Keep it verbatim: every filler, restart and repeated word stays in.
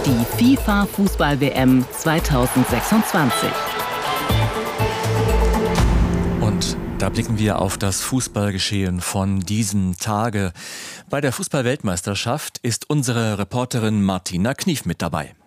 die FIFA-Fußball-W M zweitausendsechsundzwanzig. Und da blicken wir auf das Fußballgeschehen von diesen Tage. Bei der Fußball-Weltmeisterschaft ist unsere Reporterin Martina Knief mit dabei.